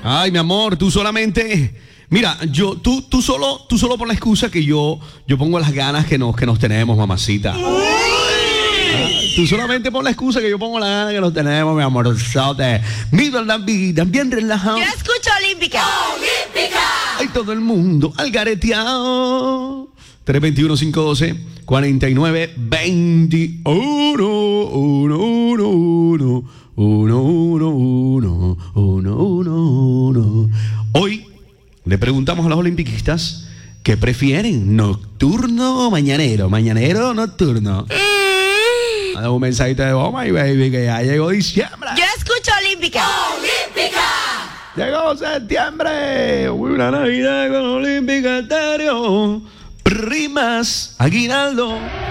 Ay, mi amor, tú solamente... Mira, tú solo por la excusa que yo pongo las ganas que nos tenemos, mamacita. Tú solamente por la excusa que yo pongo las ganas que nos tenemos, mi amor. Mira la vida bien relajado. Yo escucho Olímpica. Ay, todo el mundo algareteado. 321-529-20. Hoy le preguntamos a los olimpiquistas qué prefieren, nocturno o mañanero. ¿Mañanero o nocturno? Manda un mensajito de voz, my baby, que ya llegó diciembre. Yo escucho Olímpica. Llegó septiembre, una Navidad con Olímpica Estéreo. Rimas, aguinaldo.